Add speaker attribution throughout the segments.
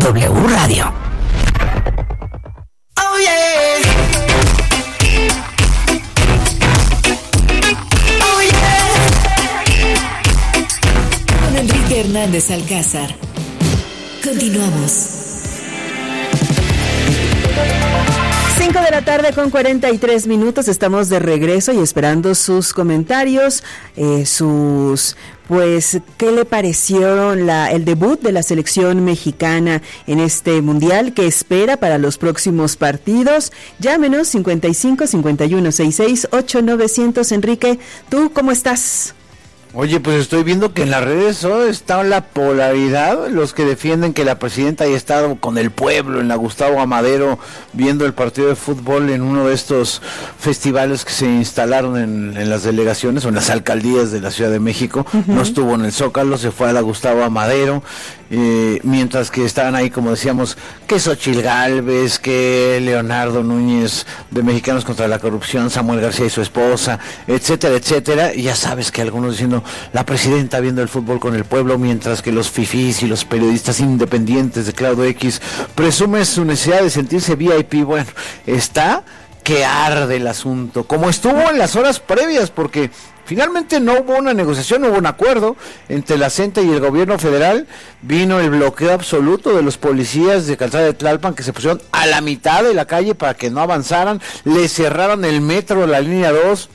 Speaker 1: W Radio.
Speaker 2: Oh yeah. Oh yeah.
Speaker 3: Con Enrique Hernández Alcázar. Continuamos.
Speaker 4: 5 de la tarde con 43 minutos, estamos de regreso y esperando sus comentarios, pues, ¿qué le pareció el debut de la selección mexicana en este mundial? ¿Qué espera para los próximos partidos? Llámenos 55 51 66 8900. Enrique, ¿tú cómo estás?
Speaker 5: Oye, pues estoy viendo que en las redes está la polaridad, los que defienden que la presidenta haya estado con el pueblo en la Gustavo Amadero viendo el partido de fútbol en uno de estos festivales que se instalaron en las delegaciones o en las alcaldías de la Ciudad de México. No estuvo en el Zócalo, se fue a la Gustavo Amadero, mientras que estaban ahí, como decíamos, que Xochitl Gálvez, que Leonardo Núñez de Mexicanos contra la Corrupción, Samuel García y su esposa, etcétera, etcétera, y ya sabes que algunos diciendo la presidenta viendo el fútbol con el pueblo, mientras que los fifís y los periodistas independientes de Claudio X presumen su necesidad de sentirse VIP. Bueno, está que arde el asunto, como estuvo en las horas previas, porque finalmente no hubo una negociación, no hubo un acuerdo entre la CENTE y el gobierno federal. Vino el bloqueo absoluto de los policías de Calzada de Tlalpan, que se pusieron a la mitad de la calle para que no avanzaran, le cerraron el metro, la línea 2,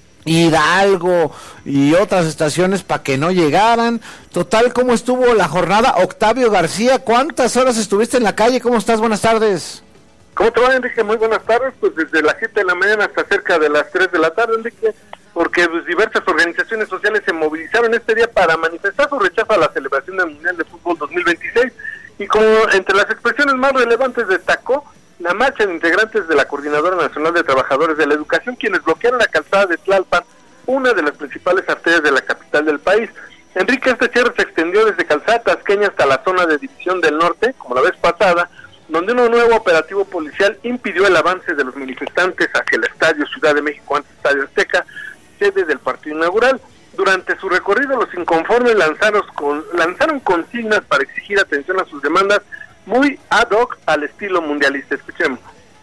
Speaker 5: Hidalgo y otras estaciones para que no llegaran. Total, ¿cómo estuvo la jornada? Octavio García, ¿cuántas horas estuviste en la calle? ¿Cómo estás? Buenas tardes.
Speaker 6: ¿Cómo te va, Enrique? Muy buenas tardes. Pues desde las 7 de la mañana hasta cerca de las 3 de la tarde, Enrique, porque pues, diversas organizaciones sociales se movilizaron este día para manifestar su rechazo a la celebración del Mundial de Fútbol 2026, y como entre las expresiones más relevantes destacó la marcha de integrantes de la Coordinadora Nacional de Trabajadores de la Educación, quienes bloquearon la calzada de Tlalpan, una de las principales arterias de la capital del país. Enrique, este cierre se extendió desde Calzada Tasqueña hasta la zona de División del Norte, como la vez pasada, donde un nuevo operativo policial impidió el avance de los manifestantes hacia el Estadio Ciudad de México, antes Estadio Azteca, sede del partido inaugural. Durante su recorrido, los inconformes lanzaron consignas para exigir atención a sus demandas, muy ad hoc al estilo mundialista. Escuchemos.